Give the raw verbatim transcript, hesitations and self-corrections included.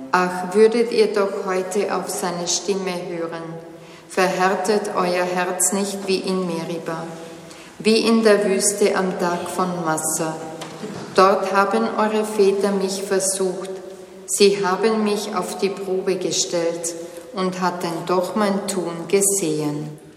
Ach, würdet ihr doch heute auf seine Stimme hören, verhärtet euer Herz nicht wie in Meriba, wie in der Wüste am Tag von Massa. Dort haben eure Väter mich versucht, sie haben mich auf die Probe gestellt und hatten doch mein Tun gesehen.